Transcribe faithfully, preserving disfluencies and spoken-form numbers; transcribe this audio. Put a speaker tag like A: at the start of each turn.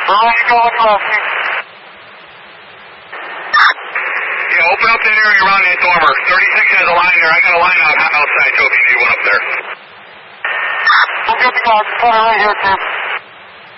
A: Where will you go with Lefty?
B: Yeah, open up that area around that dormer. thirty-six has a line there. I got a line out outside, too, if you need one up there.
A: We'll get the guys. Put it right here, too.